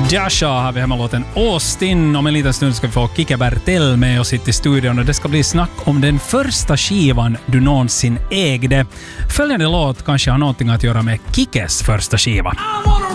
Jasha har vi hemmalåten Austin. Om en liten stund ska vi få Kike Bertell med oss hit i studion och det ska bli snack om den första skivan du någonsin ägde. Följande låt kanske har någonting att göra med Kikes första skiva.